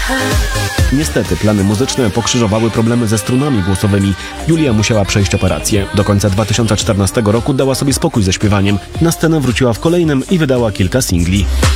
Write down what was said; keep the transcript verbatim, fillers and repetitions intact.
Niestety plany muzyczne pokrzyżowały problemy ze strunami głosowymi. Julia musiała przejść operację. Do końca dwa tysiące czternastego roku dała sobie spokój ze śpiewaniem. Na scenę wróciła w kolejnym i wydała kilka singli.